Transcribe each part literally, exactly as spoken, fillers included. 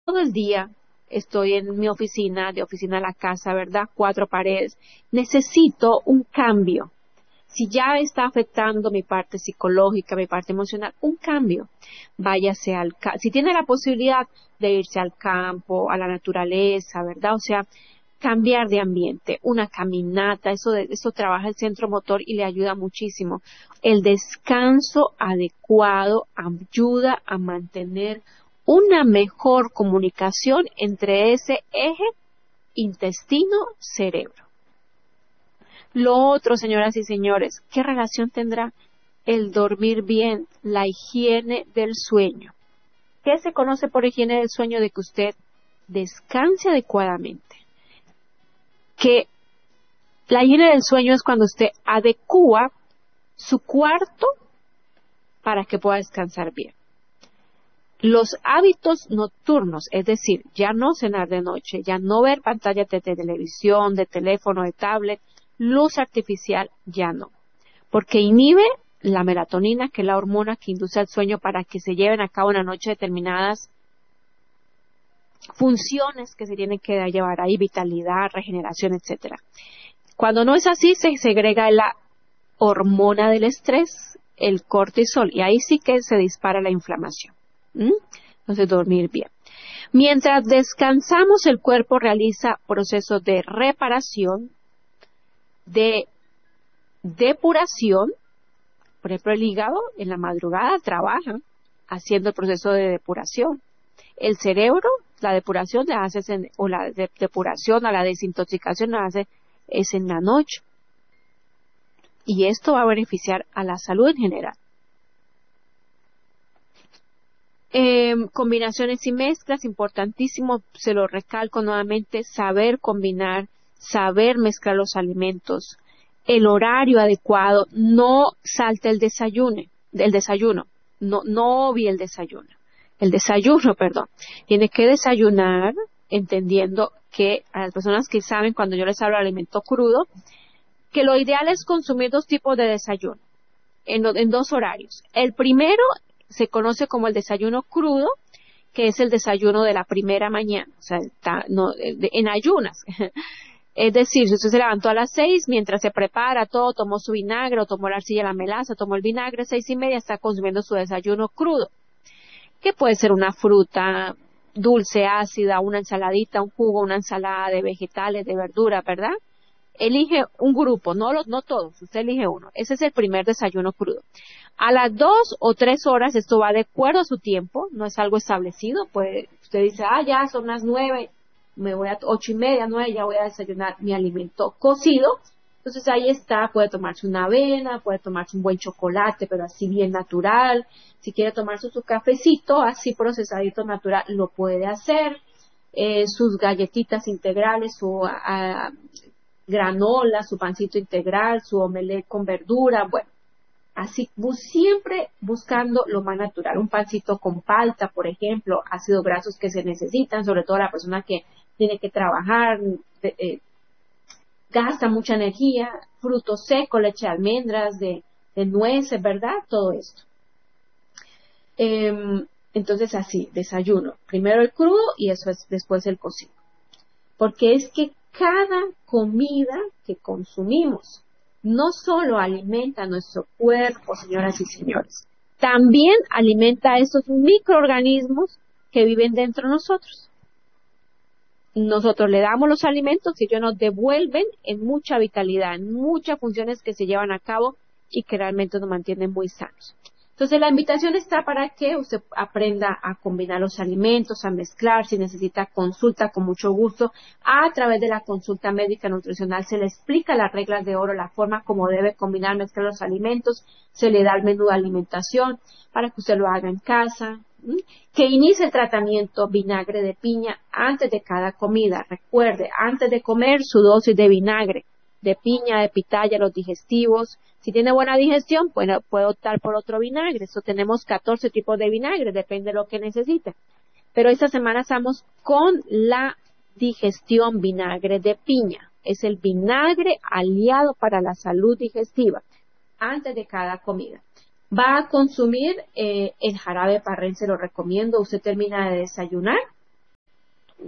todo el día estoy en mi oficina, de oficina a la casa, ¿verdad? Cuatro paredes. Necesito un cambio. Si ya está afectando mi parte psicológica, mi parte emocional, un cambio. Váyase al campo. Si tiene la posibilidad de irse al campo, a la naturaleza, ¿verdad? O sea, cambiar de ambiente, una caminata, eso, de, eso trabaja el centro motor y le ayuda muchísimo. El descanso adecuado ayuda a mantener una mejor comunicación entre ese eje intestino-cerebro. Lo otro, señoras y señores, ¿qué relación tendrá el dormir bien, la higiene del sueño? ¿Qué se conoce por higiene del sueño? De que usted descanse adecuadamente. Que la higiene del sueño es cuando usted adecua su cuarto para que pueda descansar bien. Los hábitos nocturnos, es decir, ya no cenar de noche, ya no ver pantallas de televisión, de teléfono, de tablet, luz artificial, ya no. Porque inhibe la melatonina, que es la hormona que induce al sueño para que se lleven a cabo en la noche determinadas funciones que se tienen que llevar ahí, vitalidad, regeneración, etcétera. Cuando no es así, se segrega la hormona del estrés, el cortisol, y ahí sí que se dispara la inflamación. ¿Mm? Entonces, dormir bien. Mientras descansamos, el cuerpo realiza procesos de reparación, de depuración. Por ejemplo, el hígado en la madrugada trabaja haciendo el proceso de depuración. El cerebro, la depuración la hace en, o la de, depuración o la desintoxicación la hace es en la noche. Y esto va a beneficiar a la salud en general. Eh, combinaciones y mezclas, importantísimo, se lo recalco nuevamente, saber combinar, saber mezclar los alimentos, el horario adecuado, no salte el desayuno, el desayuno, no, no obvie el desayuno, el desayuno, perdón, tiene que desayunar entendiendo que a las personas que saben cuando yo les hablo de alimento crudo, que lo ideal es consumir dos tipos de desayuno, en, en dos horarios. El primero se conoce como el desayuno crudo, que es el desayuno de la primera mañana, o sea, está, no, de, en ayunas. Es decir, si usted se levantó a las seis, mientras se prepara todo, tomó su vinagre, o tomó la arcilla, la melaza, tomó el vinagre, seis y media, está consumiendo su desayuno crudo, que puede ser una fruta dulce, ácida, una ensaladita, un jugo, una ensalada de vegetales, de verduras, ¿verdad? Elige un grupo, no los, no todos, usted elige uno. Ese es el primer desayuno crudo. A las dos o tres horas, esto va de acuerdo a su tiempo, no es algo establecido, pues usted dice, ah, ya son las nueve, me voy a ocho y media, nueve, ya voy a desayunar mi alimento cocido. Entonces ahí está, puede tomarse una avena, puede tomarse un buen chocolate, pero así bien natural. Si quiere tomarse su cafecito, así procesadito natural, lo puede hacer. Eh, sus galletitas integrales, su uh, granola, su pancito integral, su omelette con verdura, bueno, así bus siempre buscando lo más natural, un pancito con palta, por ejemplo, ácidos grasos que se necesitan, sobre todo la persona que tiene que trabajar, eh, gasta mucha energía, frutos secos, leche de almendras, de, de nueces, ¿verdad? Todo esto. Eh, entonces así, desayuno, primero el crudo y eso es después el cocido, porque es que cada comida que consumimos no solo alimenta nuestro cuerpo, señoras y señores, también alimenta a esos microorganismos que viven dentro de nosotros. Nosotros le damos los alimentos y ellos nos devuelven en mucha vitalidad, en muchas funciones que se llevan a cabo y que realmente nos mantienen muy sanos. Entonces la invitación está para que usted aprenda a combinar los alimentos, a mezclar, si necesita consulta con mucho gusto. A través de la consulta médica nutricional se le explica las reglas de oro, la forma como debe combinar, mezclar los alimentos, se le da el menú de alimentación para que usted lo haga en casa. ¿Mm? Que inicie el tratamiento vinagre de piña antes de cada comida. Recuerde, antes de comer su dosis de vinagre, de piña, de pitaya, los digestivos. Si tiene buena digestión, bueno, puede optar por otro vinagre. Eso tenemos catorce tipos de vinagre, depende de lo que necesite. Pero esta semana estamos con la digestión vinagre de piña. Es el vinagre aliado para la salud digestiva antes de cada comida. Va a consumir eh, el jarabe parren, se lo recomiendo. Usted termina de desayunar,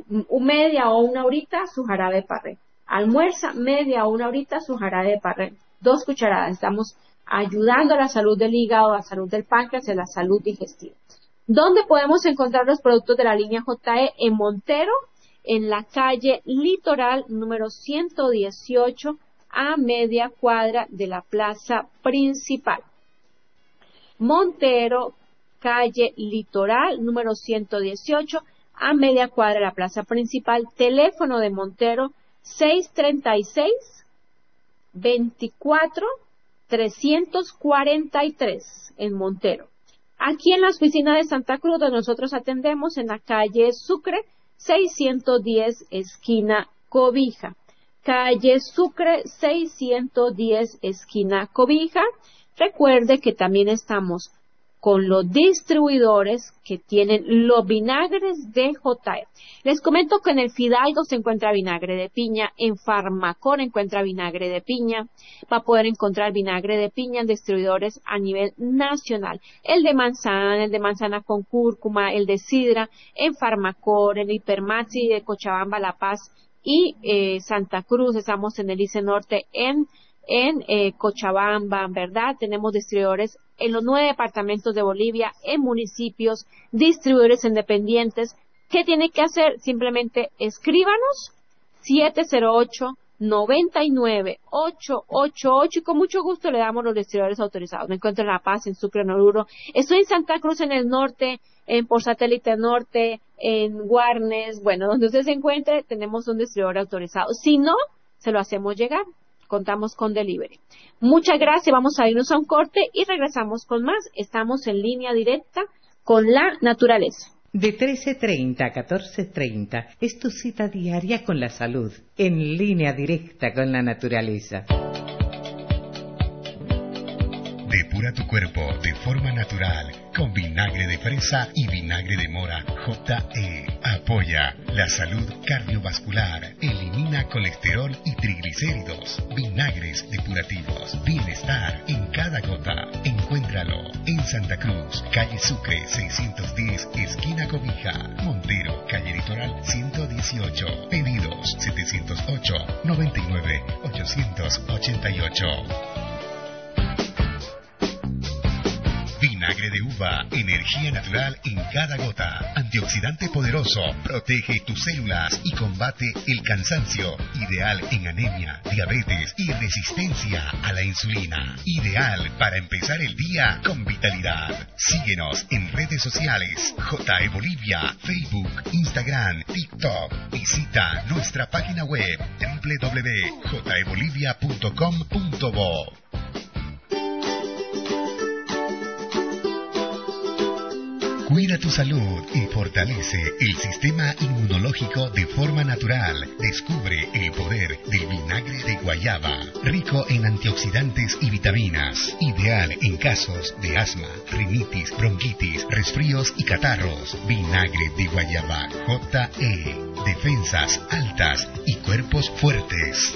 media o una horita su jarabe de parrén. Almuerza media o una horita su jarabe de parrén. Dos cucharadas. Estamos ayudando a la salud del hígado, a la salud del páncreas y a la salud digestiva. ¿Dónde podemos encontrar los productos de la línea J E? En Montero, en la calle Litoral número ciento dieciocho, a media cuadra de la plaza principal. Montero, calle Litoral número ciento dieciocho, a media cuadra de la plaza principal. Teléfono de Montero seis treinta y seis, veinticuatro, trescientos cuarenta y tres en Montero. Aquí en la oficina de Santa Cruz, donde nosotros atendemos, en la calle Sucre seiscientos diez, esquina Cobija. Calle Sucre seiscientos diez, esquina Cobija. Recuerde que también estamos con los distribuidores que tienen los vinagres de J E. Les comento que en el Fidalgo se encuentra vinagre de piña, en Farmacor encuentra vinagre de piña, va a poder encontrar vinagre de piña en distribuidores a nivel nacional. El de manzana, el de manzana con cúrcuma, el de sidra, en Farmacor, el Hipermaxi de Cochabamba, La Paz y eh, Santa Cruz. Estamos en el I C E Norte en en eh, Cochabamba, ¿verdad? Tenemos distribuidores en los nueve departamentos de Bolivia, en municipios, distribuidores independientes. ¿Qué tiene que hacer? Simplemente escríbanos siete cero ocho, nueve nueve, ocho ocho ocho y con mucho gusto le damos los distribuidores autorizados. Me encuentro en La Paz, en Sucre, en Oruro. Estoy en Santa Cruz, en el norte, en Por Satélite Norte, en Guarnes. Bueno, donde usted se encuentre, tenemos un distribuidor autorizado. Si no, se lo hacemos llegar. Contamos con delivery. Muchas gracias, vamos a irnos a un corte y regresamos con más. Estamos en línea directa con la naturaleza. De trece treinta a catorce treinta es tu cita diaria con la salud, en línea directa con la naturaleza. Depura tu cuerpo de forma natural con vinagre de fresa y vinagre de mora J E. Apoya la salud cardiovascular, elimina colesterol y triglicéridos. Vinagres depurativos, bienestar en cada gota. Encuéntralo en Santa Cruz, calle Sucre seiscientos diez, esquina Cobija. Montero, calle Litoral ciento dieciocho. Pedidos setecientos ocho, noventa y nueve, ochocientos ochenta y ocho. Vinagre de uva, energía natural en cada gota. Antioxidante poderoso, protege tus células y combate el cansancio. Ideal en anemia, diabetes y resistencia a la insulina. Ideal para empezar el día con vitalidad. Síguenos en redes sociales. J E Bolivia, Facebook, Instagram, TikTok. Visita nuestra página web doble u doble u doble u punto j e bolivia punto com punto bo. Cuida tu salud y fortalece el sistema inmunológico de forma natural. Descubre el poder del vinagre de guayaba, rico en antioxidantes y vitaminas. Ideal en casos de asma, rinitis, bronquitis, resfríos y catarros. Vinagre de guayaba J E. Defensas altas y cuerpos fuertes.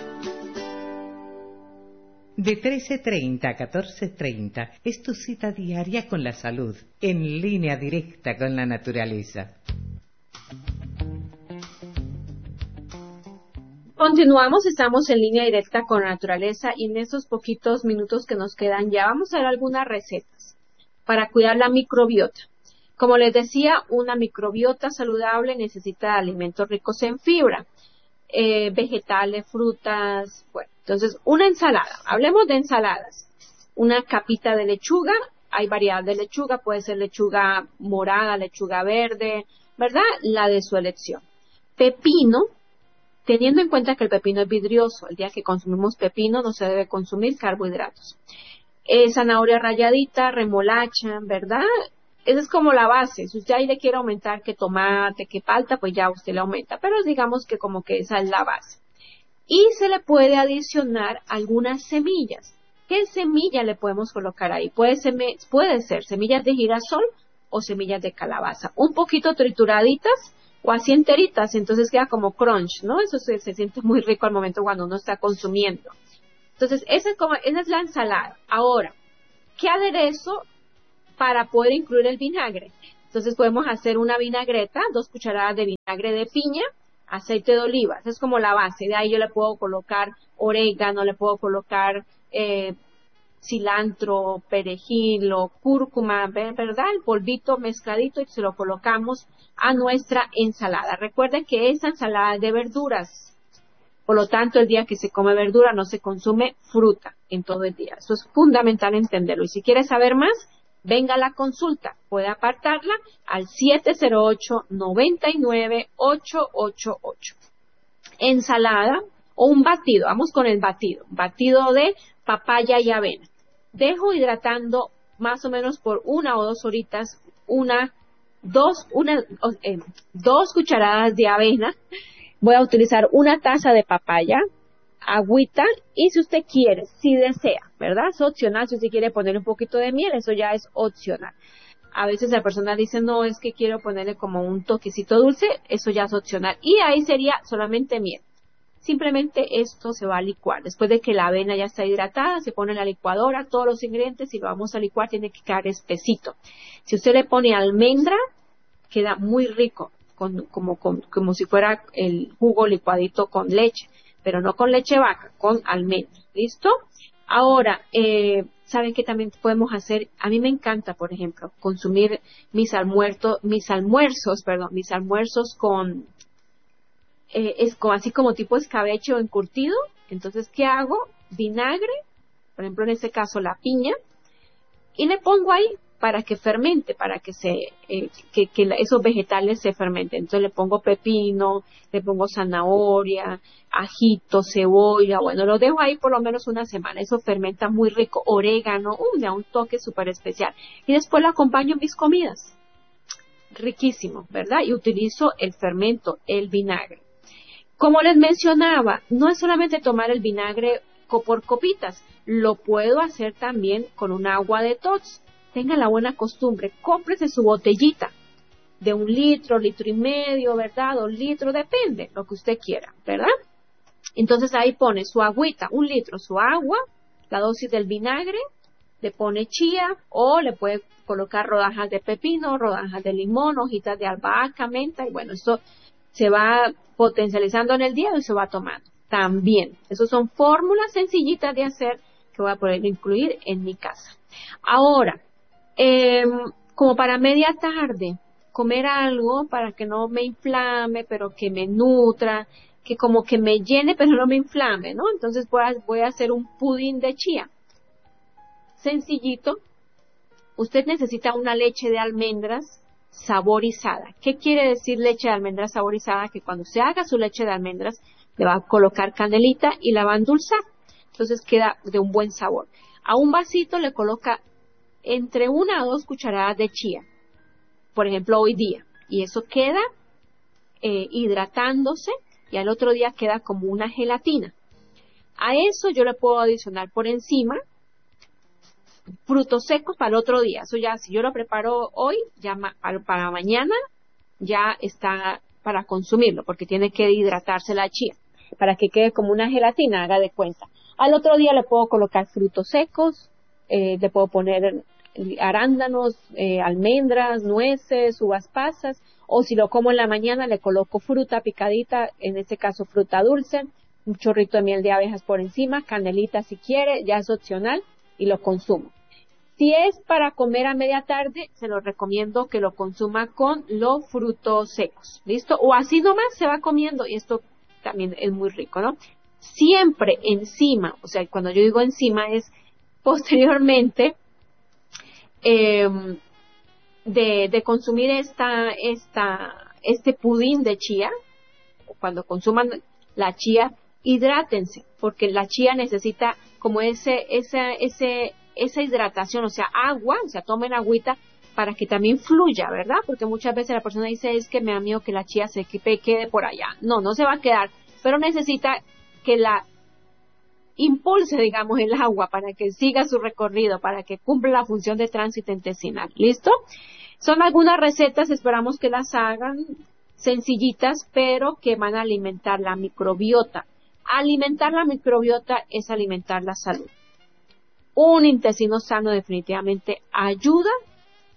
De trece treinta a catorce treinta es tu cita diaria con la salud, en línea directa con la naturaleza. Continuamos, estamos en línea directa con la naturaleza y en estos poquitos minutos que nos quedan ya vamos a ver algunas recetas para cuidar la microbiota. Como les decía, una microbiota saludable necesita alimentos ricos en fibra. Eh, vegetales, frutas, bueno, entonces una ensalada, hablemos de ensaladas, una capita de lechuga, hay variedad de lechuga, puede ser lechuga morada, lechuga verde, ¿verdad? La de su elección. Pepino, teniendo en cuenta que el pepino es vidrioso, el día que consumimos pepino no se debe consumir carbohidratos. Eh, zanahoria ralladita, remolacha, ¿verdad? Esa es como la base. Si usted ahí le quiere aumentar que tomate, que palta, pues ya usted le aumenta. Pero digamos que como que esa es la base. Y se le puede adicionar algunas semillas. ¿Qué semilla le podemos colocar ahí? Puede ser, puede ser semillas de girasol o semillas de calabaza. Un poquito trituraditas o así enteritas. Entonces queda como crunch, ¿no? Eso se, se siente muy rico al momento cuando uno está consumiendo. Entonces esa es, como, esa es la ensalada. Ahora, ¿qué aderezo para poder incluir el vinagre? Entonces podemos hacer una vinagreta, dos cucharadas de vinagre de piña, aceite de oliva, esa es como la base. De ahí yo le puedo colocar orégano, le puedo colocar eh, cilantro, perejil o cúrcuma, ¿verdad? El polvito mezcladito y se lo colocamos a nuestra ensalada. Recuerden que esa ensalada es de verduras, por lo tanto el día que se come verdura no se consume fruta en todo el día. Eso es fundamental entenderlo. Y si quiere saber más, venga a la consulta, puede apartarla al siete cero ocho, nueve nueve, ocho ocho ocho. Ensalada o un batido, vamos con el batido, batido de papaya y avena. Dejo hidratando más o menos por una o dos horitas, una, dos, una, eh, dos cucharadas de avena. Voy a utilizar una taza de papaya, agüita, y si usted quiere, si desea, ¿verdad? Es opcional, si usted quiere poner un poquito de miel, eso ya es opcional. A veces la persona dice, no, es que quiero ponerle como un toquecito dulce, eso ya es opcional. Y ahí sería solamente miel. Simplemente esto se va a licuar. Después de que la avena ya está hidratada, se pone en la licuadora, todos los ingredientes, y lo vamos a licuar, tiene que quedar espesito. Si usted le pone almendra, queda muy rico, con, como, con, como si fuera el jugo licuadito con leche, pero no con leche vaca, con almendra. ¿Listo? Ahora, eh, ¿saben qué también podemos hacer? A mí me encanta, por ejemplo, consumir mis almuerzos, mis almuerzos, perdón, mis almuerzos con Eh, es como, así como tipo escabeche o encurtido. Entonces, ¿qué hago? Vinagre, por ejemplo, en este caso la piña, y le pongo ahí para que fermente, para que se eh, que, que esos vegetales se fermenten. Entonces le pongo pepino, le pongo zanahoria, ajito, cebolla, bueno, lo dejo ahí por lo menos una semana, eso fermenta muy rico, orégano, uh, le da un toque súper especial. Y después lo acompaño en mis comidas. Riquísimo, ¿verdad? Y utilizo el fermento, el vinagre. Como les mencionaba, no es solamente tomar el vinagre por copitas, lo puedo hacer también con un agua de tos. Tenga la buena costumbre, cómprese su botellita de un litro, litro y medio, ¿verdad? Dos litros, depende, lo que usted quiera, ¿verdad? Entonces ahí pone su agüita, un litro, su agua, la dosis del vinagre, le pone chía o le puede colocar rodajas de pepino, rodajas de limón, hojitas de albahaca, menta, y bueno, esto se va potencializando en el día y se va tomando. También, esas son fórmulas sencillitas de hacer que voy a poder incluir en mi casa. Ahora, eh, como para media tarde, comer algo para que no me inflame, pero que me nutra, que como que me llene, pero no me inflame, ¿no? Entonces voy a, voy a hacer un pudín de chía. Sencillito. Usted necesita una leche de almendras saborizada. ¿Qué quiere decir leche de almendras saborizada? Que cuando se haga su leche de almendras, le va a colocar canelita y la va a endulzar. Entonces queda de un buen sabor. A un vasito le coloca entre una o dos cucharadas de chía. Por ejemplo, hoy día. Y eso queda eh, hidratándose y al otro día queda como una gelatina. A eso yo le puedo adicionar por encima frutos secos para el otro día. Eso ya, si yo lo preparo hoy, ya ma para, para mañana ya está para consumirlo, porque tiene que hidratarse la chía, para que quede como una gelatina, haga de cuenta. Al otro día le puedo colocar frutos secos, eh, le puedo poner arándanos, eh, almendras, nueces, uvas pasas, o si lo como en la mañana le coloco fruta picadita, en este caso fruta dulce, un chorrito de miel de abejas por encima, canelita si quiere, ya es opcional, y lo consumo. Si es para comer a media tarde, se lo recomiendo que lo consuma con los frutos secos, ¿listo? O así nomás se va comiendo, y esto también es muy rico, ¿no? Siempre encima, o sea, cuando yo digo encima es posteriormente eh, de, de consumir esta, esta, este pudín de chía, cuando consuman la chía, hidrátense, porque la chía necesita como ese, ese, ese, esa hidratación, o sea, agua, o sea, tomen agüita para que también fluya, ¿verdad? Porque muchas veces la persona dice, es que me da miedo que la chía se quede por allá. No, no se va a quedar, pero necesita que la impulse, digamos, el agua para que siga su recorrido, para que cumpla la función de tránsito intestinal. ¿Listo? Son algunas recetas, esperamos que las hagan sencillitas, pero que van a alimentar la microbiota. Alimentar la microbiota es alimentar la salud. Un intestino sano definitivamente ayuda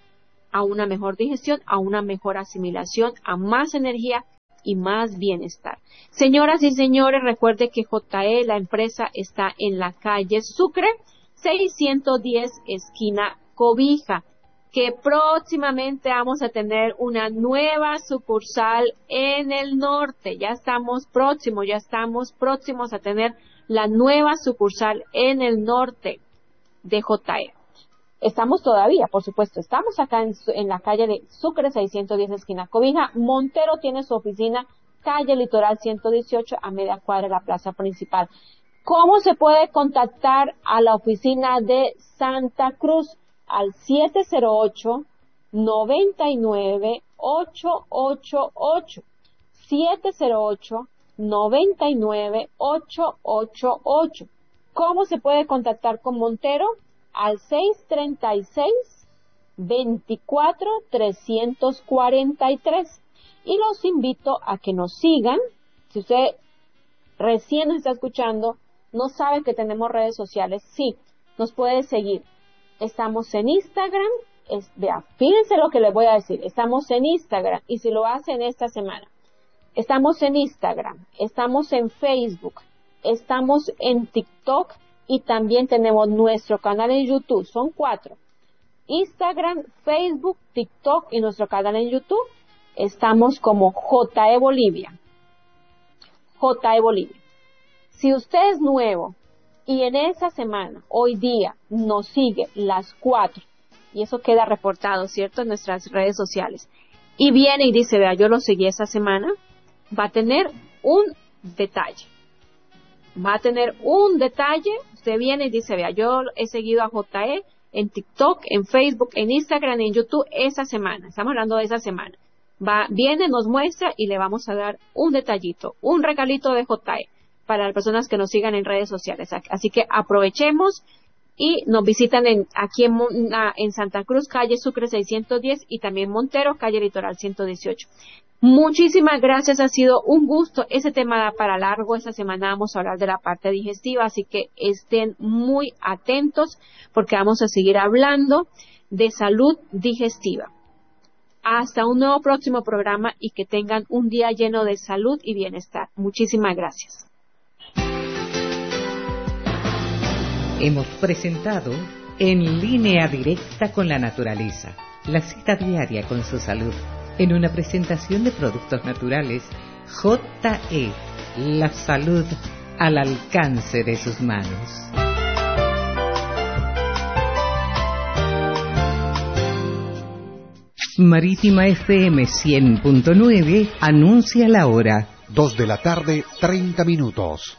a una mejor digestión, a una mejor asimilación, a más energía y más bienestar. Señoras y señores, recuerde que J E, la empresa, está en la calle Sucre, seiscientos diez, esquina Cobija, que próximamente vamos a tener una nueva sucursal en el norte. Ya estamos próximos, ya estamos próximos a tener la nueva sucursal en el norte de J E. Estamos todavía, por supuesto, estamos acá en, en la calle de Sucre, seiscientos diez, esquina Cobija. Montero tiene su oficina, calle Litoral ciento dieciocho, a media cuadra de la plaza principal. ¿Cómo se puede contactar a la oficina de Santa Cruz? Al siete cero ocho, nueve nueve, ocho ocho ocho. siete cero ocho, nueve nueve, ocho ocho ocho. ¿Cómo se puede contactar con Montero? Al seis tres seis, veinticuatro, trescientos cuarenta y tres. Y los invito a que nos sigan. Si usted recién nos está escuchando, no sabe que tenemos redes sociales, sí, nos puede seguir. Estamos en Instagram, es, vea, fíjense lo que les voy a decir, estamos en Instagram, y si lo hacen esta semana, estamos en Instagram, estamos en Facebook, estamos en TikTok, y también tenemos nuestro canal en YouTube, son cuatro, Instagram, Facebook, TikTok y nuestro canal en YouTube. Estamos como J E Bolivia, J E Bolivia. Si usted es nuevo y en esa semana, hoy día, nos sigue las cuatro, y eso queda reportado, ¿cierto?, en nuestras redes sociales, y viene y dice, vea, yo lo seguí esa semana, va a tener un detalle. Va a tener un detalle. Usted viene y dice, vea, yo he seguido a J E en TikTok, en Facebook, en Instagram, en YouTube esa semana. Estamos hablando de esa semana. Va, viene, nos muestra y le vamos a dar un detallito, un regalito de J E para las personas que nos sigan en redes sociales. Así que aprovechemos y nos visitan en, aquí en, en Santa Cruz, calle Sucre seiscientos diez, y también Montero, calle Litoral ciento dieciocho. Muchísimas gracias, ha sido un gusto. Ese tema da para largo. Esta semana vamos a hablar de la parte digestiva, así que estén muy atentos porque vamos a seguir hablando de salud digestiva. Hasta un nuevo próximo programa y que tengan un día lleno de salud y bienestar. Muchísimas gracias. Hemos presentado En Línea Directa con la Naturaleza, la cita diaria con su salud, en una presentación de productos naturales. J E, la salud al alcance de sus manos. Marítima F M cien punto nueve anuncia la hora. Dos de la tarde, treinta minutos.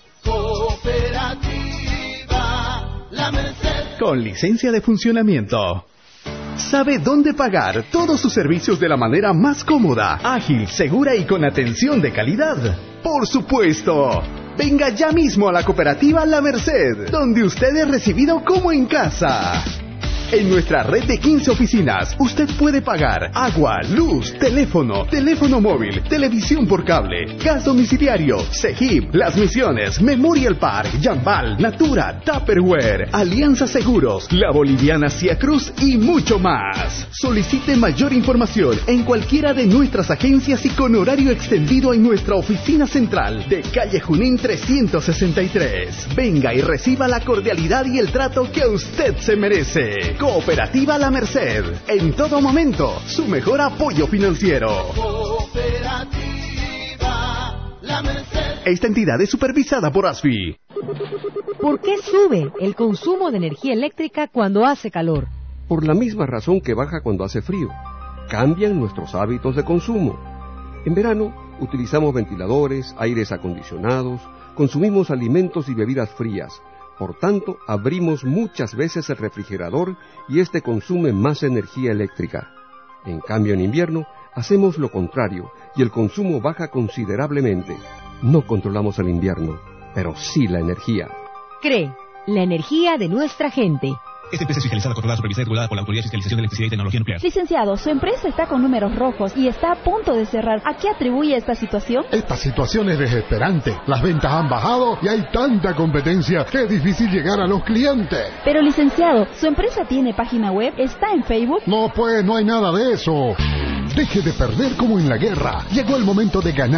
Cooperativa La Merced. Con licencia de funcionamiento. Sabe dónde pagar todos sus servicios de la manera más cómoda, ágil, segura y con atención de calidad. ¡Por supuesto! Venga ya mismo a la cooperativa La Merced, donde usted es recibido como en casa. En nuestra red de quince oficinas, usted puede pagar agua, luz, teléfono, teléfono móvil, televisión por cable, gas domiciliario, Cegip, Las Misiones, Memorial Park, Jambal, Natura, Tupperware, Alianza Seguros, La Boliviana Cia Cruz y mucho más. Solicite mayor información en cualquiera de nuestras agencias y con horario extendido en nuestra oficina central de calle Junín trescientos sesenta y tres. Venga y reciba la cordialidad y el trato que usted se merece. Cooperativa La Merced, en todo momento, su mejor apoyo financiero. Cooperativa La Merced. Esta entidad es supervisada por ASFI. ¿Por qué sube el consumo de energía eléctrica cuando hace calor? Por la misma razón que baja cuando hace frío. Cambian nuestros hábitos de consumo. En verano, utilizamos ventiladores, aires acondicionados, consumimos alimentos y bebidas frías. Por tanto, abrimos muchas veces el refrigerador y este consume más energía eléctrica. En cambio, en invierno, hacemos lo contrario y el consumo baja considerablemente. No controlamos el invierno, pero sí la energía. C R E E, la energía de nuestra gente. Esta empresa es fiscalizada, controlada, supervisada y regulada por la Autoridad de Fiscalización de Electricidad y Tecnología Nuclear. Licenciado, su empresa está con números rojos y está a punto de cerrar. ¿A qué atribuye esta situación? Esta situación es desesperante. Las ventas han bajado y hay tanta competencia que es difícil llegar a los clientes. Pero, licenciado, ¿su empresa tiene página web? ¿Está en Facebook? No, pues, no hay nada de eso. Deje de perder como en la guerra. Llegó el momento de ganar.